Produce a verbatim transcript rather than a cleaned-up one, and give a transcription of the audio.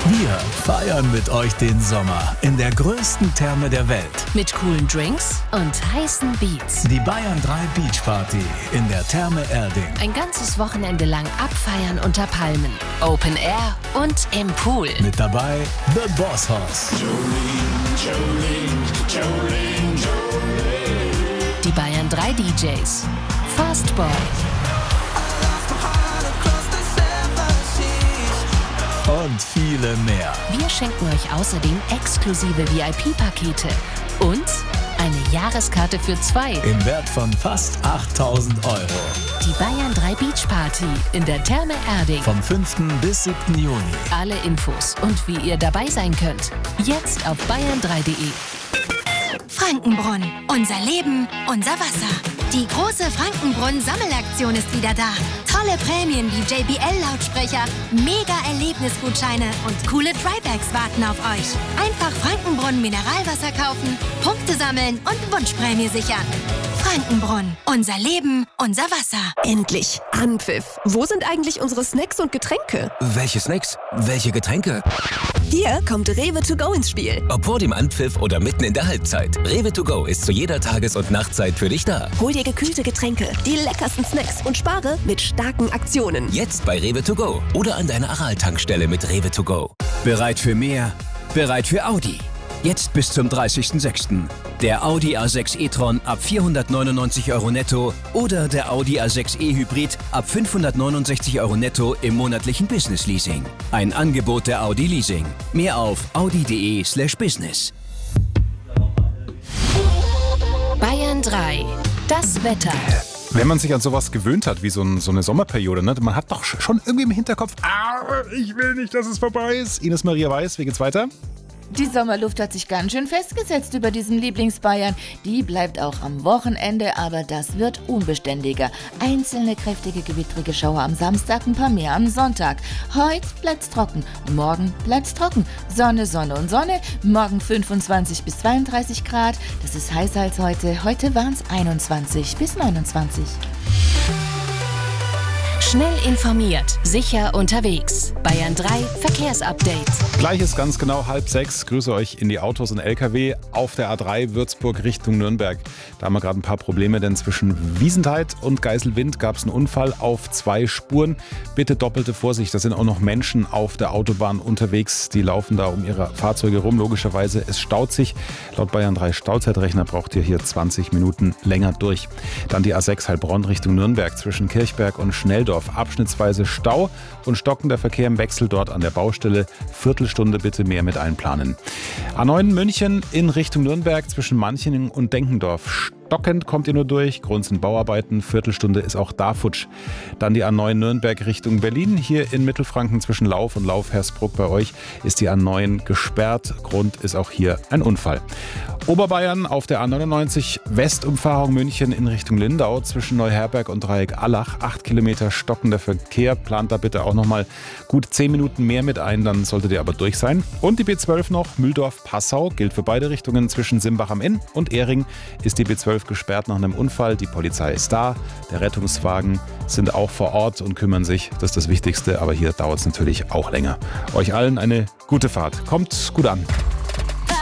Wir feiern mit euch den Sommer in der größten Therme der Welt. Mit coolen Drinks und heißen Beats. Die Bayern drei Beach Party in der Therme Erding. Ein ganzes Wochenende lang abfeiern unter Palmen, Open Air und im Pool. Mit dabei The Boss Hoss. Jolene, Jolene, Jolene, Jolene. Die Bayern drei D Js. Fastboy. Und viele mehr. Wir schenken euch außerdem exklusive V I P-Pakete und eine Jahreskarte für zwei. Im Wert von fast achttausend Euro. Die Bayern drei Beach Party in der Therme Erding. Vom fünften bis siebten Juni. Alle Infos und wie ihr dabei sein könnt, jetzt auf bayern drei punkt de. Frankenbrunn. Unser Leben, unser Wasser. Die große Frankenbrunn-Sammelaktion ist wieder da. Tolle Prämien wie J B L-Lautsprecher, Mega-Erlebnisgutscheine und coole Drybags warten auf euch. Einfach Frankenbrunn Mineralwasser kaufen, Punkte sammeln und Wunschprämie sichern. Frankenbrunn. Unser Leben, unser Wasser. Endlich. Anpfiff. Wo sind eigentlich unsere Snacks und Getränke? Welche Snacks? Welche Getränke? Hier kommt Rewe to go ins Spiel. Ob vor dem Anpfiff oder mitten in der Halbzeit. Rewe to go ist zu jeder Tages- und Nachtzeit für dich da. Hol dir gekühlte Getränke, die leckersten Snacks und spare mit starken Aktionen. Jetzt bei Rewe to go oder an deiner Aral-Tankstelle mit Rewe to go. Bereit für mehr? Bereit für Audi? Jetzt bis zum dreißigsten sechsten Der Audi A sechs e-tron ab vierhundertneunundneunzig Euro netto oder der Audi A sechs e Hybrid ab fünfhundertneunundsechzig Euro netto im monatlichen Business Leasing. Ein Angebot der Audi Leasing. Mehr auf audi punkt de slash business. Bayern drei. Das Wetter. Wenn man sich an sowas gewöhnt hat, wie so, ein, so eine Sommerperiode, ne? Man hat doch schon irgendwie im Hinterkopf, ah, ich will nicht, dass es vorbei ist. Ines Maria Weiß, wie geht's weiter? Die Sommerluft hat sich ganz schön festgesetzt über diesen Lieblingsbayern. Die bleibt auch am Wochenende, aber das wird unbeständiger. Einzelne kräftige gewittrige Schauer am Samstag, ein paar mehr am Sonntag. Heute bleibt's trocken, morgen bleibt's trocken. Sonne, Sonne und Sonne. Morgen fünfundzwanzig bis zweiunddreißig Grad. Das ist heißer als heute. Heute waren's einundzwanzig bis neunundzwanzig. Schnell informiert, sicher unterwegs. Bayern drei Verkehrsupdate. Gleich ist ganz genau halb sechs. Grüße euch in die Autos und L K W auf der A drei Würzburg Richtung Nürnberg. Da haben wir gerade ein paar Probleme, denn zwischen Wiesentheit und Geiselwind gab es einen Unfall auf zwei Spuren. Bitte doppelte Vorsicht, da sind auch noch Menschen auf der Autobahn unterwegs. Die laufen da um ihre Fahrzeuge rum. Logischerweise, es staut sich. Laut Bayern drei Stauzeitrechner braucht ihr hier zwanzig Minuten länger durch. Dann die A sechs Heilbronn Richtung Nürnberg zwischen Kirchberg und Schnelldorf. Abschnittsweise Stau und stockender Verkehr im Wechsel dort an der Baustelle. Viertelstunde bitte mehr mit einplanen. A neun München in Richtung Nürnberg zwischen Manching und Denkendorf. Stockend kommt ihr nur durch. Grund sind Bauarbeiten. Viertelstunde ist auch da futsch. Dann die A neun Nürnberg Richtung Berlin. Hier in Mittelfranken zwischen Lauf und Lauf-Hersbruck bei euch ist die A neun gesperrt. Grund ist auch hier ein Unfall. Oberbayern auf der A neunundneunzig Westumfahrung München in Richtung Lindau zwischen Neuherberg und Dreieck Allach. Acht Kilometer stockender Verkehr. Plant da bitte auch nochmal gut zehn Minuten mehr mit ein, dann solltet ihr aber durch sein. Und die B zwölf noch, Mühldorf-Passau, gilt für beide Richtungen. Zwischen Simbach am Inn und Ehring ist die B zwölf gesperrt nach einem Unfall. Die Polizei ist da, der Rettungswagen sind auch vor Ort und kümmern sich. Das ist das Wichtigste, aber hier dauert es natürlich auch länger. Euch allen eine gute Fahrt. Kommt gut an.